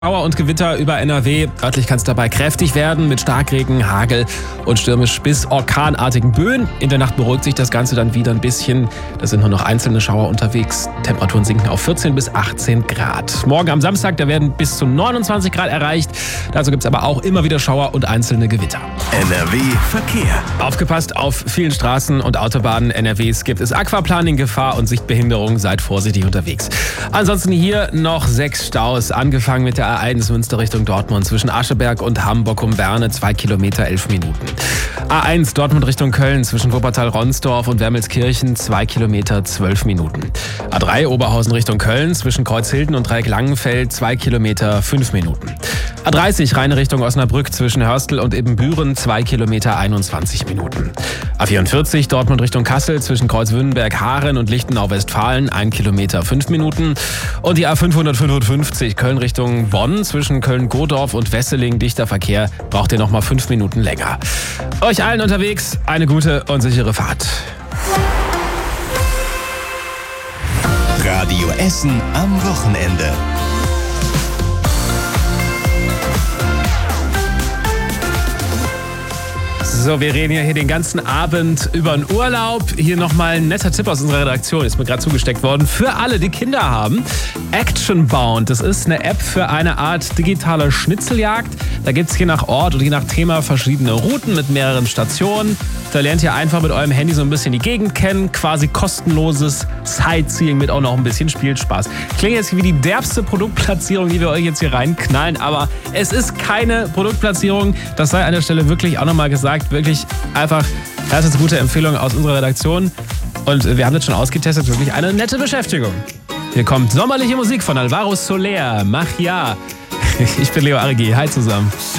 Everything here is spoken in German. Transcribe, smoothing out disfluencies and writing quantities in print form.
Schauer und Gewitter über NRW. Örtlich kann es dabei kräftig werden mit Starkregen, Hagel und stürmisch bis orkanartigen Böen. In der Nacht beruhigt sich das Ganze dann wieder ein bisschen. Da sind nur noch einzelne Schauer unterwegs. Temperaturen sinken auf 14 bis 18 Grad. Morgen am Samstag, da werden bis zu 29 Grad erreicht. Dazu gibt es aber auch immer wieder Schauer und einzelne Gewitter. NRW Verkehr. Aufgepasst, auf vielen Straßen und Autobahnen NRWs gibt es Aquaplaning, Gefahr und Sichtbehinderung. Seid vorsichtig unterwegs. Ansonsten hier noch 6 Staus, angefangen mit der A1 Münster Richtung Dortmund zwischen Ascheberg und Hamburg um Werne, 2 Kilometer, 11 Minuten. A1 Dortmund Richtung Köln zwischen Wuppertal-Ronsdorf und Wermelskirchen, 2 Kilometer, 12 Minuten. A3 Oberhausen Richtung Köln zwischen Kreuzhilden und Dreieck-Langenfeld, 2 Kilometer, 5 Minuten. A30 Rhein Richtung Osnabrück zwischen Hörstel und Ibbenbüren, 2 Kilometer, 21 Minuten. A44 Dortmund Richtung Kassel zwischen Kreuzwünnenberg-Haaren und Lichtenau-Westfalen, 1 Kilometer, 5 Minuten. Und die A555 Köln Richtung Bonn zwischen Köln-Godorf und Wesseling, dichter Verkehr, braucht ihr nochmal 5 Minuten länger. Euch allen unterwegs eine gute und sichere Fahrt. Radio Essen am Wochenende. So, wir reden ja hier den ganzen Abend über den Urlaub. Hier nochmal ein netter Tipp aus unserer Redaktion, ist mir gerade zugesteckt worden. Für alle, die Kinder haben, Actionbound. Das ist eine App für eine Art digitale Schnitzeljagd. Da gibt es je nach Ort und je nach Thema verschiedene Routen mit mehreren Stationen. Da lernt ihr einfach mit eurem Handy so ein bisschen die Gegend kennen. Quasi kostenloses Sightseeing mit auch noch ein bisschen Spielspaß. Klingt jetzt wie die derbste Produktplatzierung, die wir euch jetzt hier reinknallen. Aber es ist keine Produktplatzierung. Das sei an der Stelle wirklich auch nochmal gesagt. Wirklich einfach, das ist eine gute Empfehlung aus unserer Redaktion. Und wir haben das schon ausgetestet. Wirklich eine nette Beschäftigung. Hier kommt sommerliche Musik von Alvaro Soler. Mach ja. Ich bin Leo Arigi. Hi zusammen.